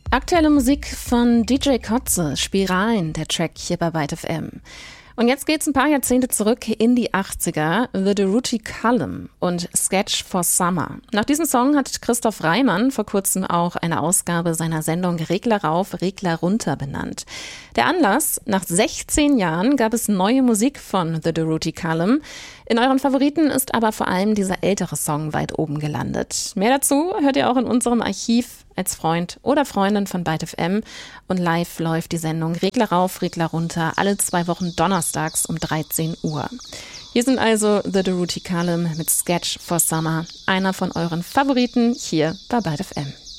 Aktuelle Musik von DJ Kotze, Spiralen, der Track hier bei Byte FM. Und jetzt geht's ein paar Jahrzehnte zurück in die 80er, The Durutti Column und Sketch for Summer. Nach diesem Song hat Christoph Reimann vor kurzem auch eine Ausgabe seiner Sendung Regler rauf, Regler runter benannt. Der Anlass: nach 16 Jahren gab es neue Musik von The Durutti Column. In euren Favoriten ist aber vor allem dieser ältere Song weit oben gelandet. Mehr dazu hört ihr auch in unserem Archiv als Freund oder Freundin von Byte FM. Und live läuft die Sendung Regler rauf, Regler runter alle 2 Wochen donnerstags um 13 Uhr. Hier sind also The Durutti Column mit Sketch for Summer, einer von euren Favoriten hier bei Byte FM.